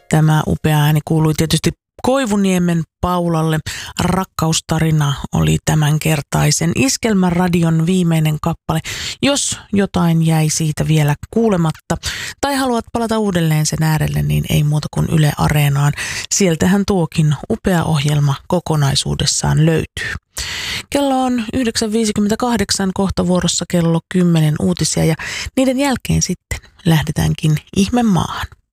Tämä upea ääni kuului tietysti Koivuniemen Paulalle. Rakkaustarina oli tämänkertaisen Iskelmäradion viimeinen kappale. Jos jotain jäi siitä vielä kuulematta tai haluat palata uudelleen sen äärelle, niin ei muuta kuin Yle Areenaan. Sieltähän tuokin upea ohjelma kokonaisuudessaan löytyy. Kello on 9.58, kohta vuorossa kello 10 uutisia ja niiden jälkeen sitten lähdetäänkin ihmemaahan.